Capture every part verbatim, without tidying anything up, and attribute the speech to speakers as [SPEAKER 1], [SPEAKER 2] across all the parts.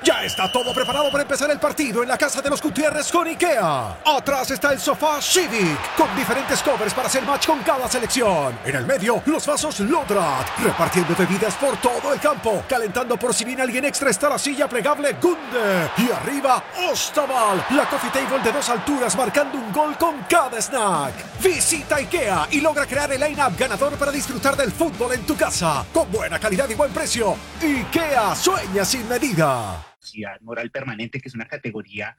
[SPEAKER 1] Ya está todo preparado para empezar el partido en la casa de los Gutiérrez con IKEA. Atrás está el sofá Civic, con diferentes covers para hacer match con cada selección. En el medio, los vasos Lodrat, repartiendo bebidas por todo el campo. Calentando por si viene alguien extra está la silla plegable Gunde. Y arriba, Ostaval, la coffee table de dos alturas marcando un gol con cada snack. Visita IKEA y logra crear el line-up ganador para disfrutar del fútbol en tu casa. Con buena calidad y buen precio. IKEA sueña sin medida.
[SPEAKER 2] Moral permanente, que es una categoría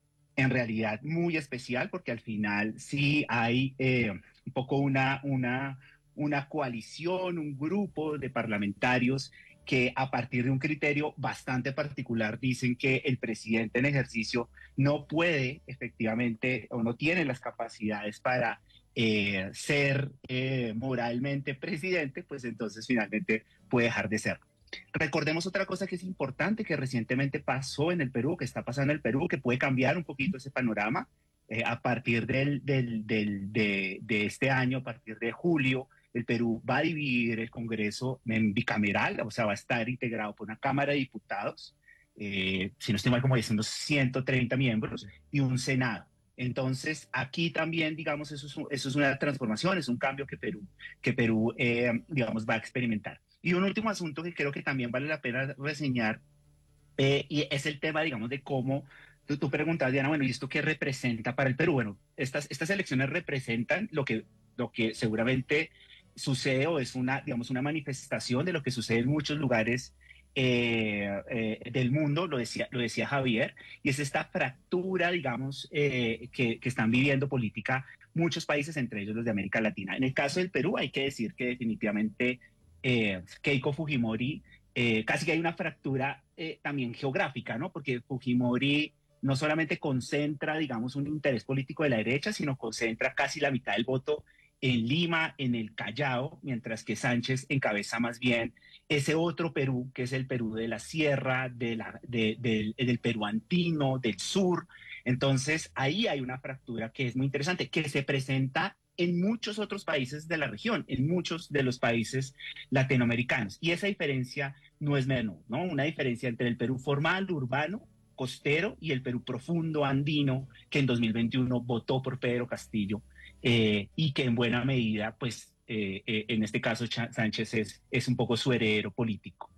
[SPEAKER 2] en realidad muy especial, porque al final sí hay eh, un poco una, una, una coalición, un grupo de parlamentarios que a partir de un criterio bastante particular dicen que el presidente en ejercicio no puede efectivamente o no tiene las capacidades para eh, ser eh, moralmente presidente, pues entonces finalmente puede dejar de serlo. Recordemos otra cosa que es importante, que recientemente pasó en el Perú, que está pasando en el Perú, que puede cambiar un poquito ese panorama eh, a partir del, del, del, de, de este año, a partir de julio. El Perú va a dividir el Congreso en bicameral, o sea, va a estar integrado por una Cámara de Diputados, eh, si no estoy mal, como dicen, unos ciento treinta miembros, y un Senado. Entonces, aquí también, digamos, eso es, eso es una transformación, es un cambio que Perú, que Perú eh, digamos, va a experimentar. Y un último asunto que creo que también vale la pena reseñar, eh, y es el tema, digamos, de cómo tú, tú preguntabas, Diana, bueno, ¿y esto qué representa para el Perú? Bueno, estas, estas elecciones representan lo que, lo que seguramente sucede o es una, digamos, una manifestación de lo que sucede en muchos lugares eh, eh, del mundo, lo decía, lo decía Javier, y es esta fractura, digamos, eh, que, que están viviendo política muchos países, entre ellos los de América Latina. En el caso del Perú hay que decir que definitivamente Eh, Keiko Fujimori, eh, casi que hay una fractura eh, también geográfica, ¿no? Porque Fujimori no solamente concentra, digamos, un interés político de la derecha, sino concentra casi la mitad del voto en Lima, en el Callao, mientras que Sánchez encabeza más bien ese otro Perú, que es el Perú de la sierra, de la, de, de, del Perú andino, del sur. Entonces, ahí hay una fractura que es muy interesante, que se presenta en muchos otros países de la región, en muchos de los países latinoamericanos. Y esa diferencia no es menor, ¿no? Una diferencia entre el Perú formal, urbano, costero, y el Perú profundo, andino, que en dos mil veintiuno votó por Pedro Castillo, eh, y que en buena medida, pues, eh, eh, en este caso Sánchez es, es un poco su heredero político.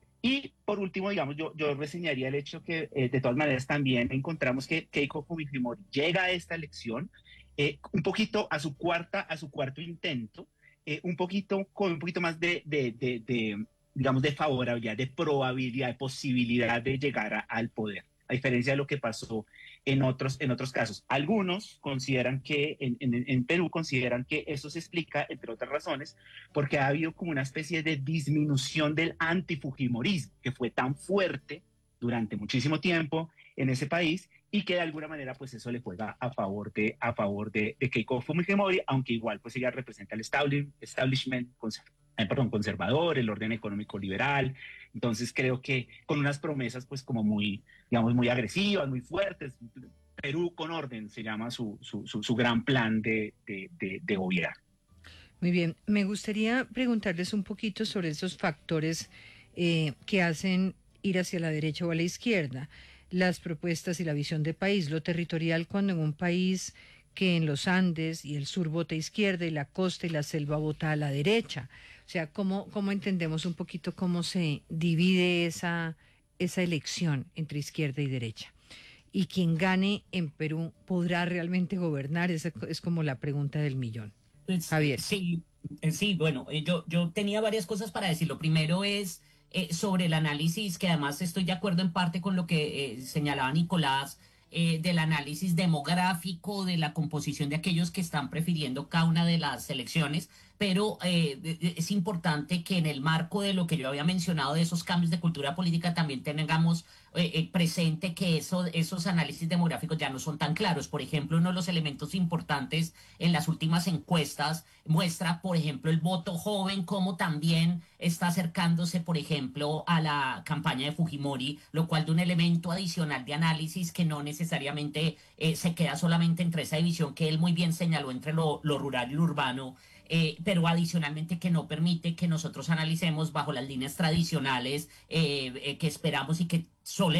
[SPEAKER 2] Y por último, digamos, yo, yo reseñaría el hecho que eh, de todas maneras también encontramos que Keiko Fujimori llega a esta elección eh, un poquito a su cuarta, a su cuarto intento, eh, un poquito con un poquito más de, de, de, de, digamos, de favorabilidad, de probabilidad, de posibilidad de llegar a, al poder, a diferencia de lo que pasó en otros, en otros casos. Algunos consideran que, en, en, en Perú consideran que eso se explica, entre otras razones, porque ha habido como una especie de disminución del antifujimorismo, que fue tan fuerte durante muchísimo tiempo en ese país, y que de alguna manera pues eso le juega a favor de, a favor de, de Keiko Fujimori, aunque igual pues ella representa el establishment, eh, perdón, conservador, el orden económico liberal. Entonces creo que con unas promesas pues como muy, digamos, muy agresivas, muy fuertes. Perú con orden se llama su, su, su, su gran plan de, de, de, de gobierno.
[SPEAKER 3] Muy bien, me gustaría preguntarles un poquito sobre esos factores eh, que hacen ir hacia la derecha o a la izquierda, las propuestas y la visión de país, lo territorial, cuando en un país que en los Andes y el sur vota izquierda y la costa y la selva vota a la derecha. O sea, ¿cómo, cómo entendemos un poquito cómo se divide esa, esa elección entre izquierda y derecha? Y quien gane en Perú, ¿podrá realmente gobernar? Esa es como la pregunta del millón.
[SPEAKER 4] Pues,
[SPEAKER 3] Javier.
[SPEAKER 4] Sí, eh, sí, bueno, eh, yo, yo tenía varias cosas para decir. Lo primero es eh, sobre el análisis, que además estoy de acuerdo en parte con lo que eh, señalaba Nicolás, eh, del análisis demográfico, de la composición de aquellos que están prefiriendo cada una de las elecciones, pero eh, es importante que en el marco de lo que yo había mencionado de esos cambios de cultura política también tengamos eh, eh, presente que eso, esos análisis demográficos ya no son tan claros. Por ejemplo, uno de los elementos importantes en las últimas encuestas muestra, por ejemplo, el voto joven, como también está acercándose, por ejemplo, a la campaña de Fujimori, lo cual de un elemento adicional de análisis que no necesariamente eh, se queda solamente entre esa división que él muy bien señaló entre lo, lo rural y lo urbano, eh, pero adicionalmente que no permite que nosotros analicemos bajo las líneas tradicionales eh, eh, que esperamos y que solemos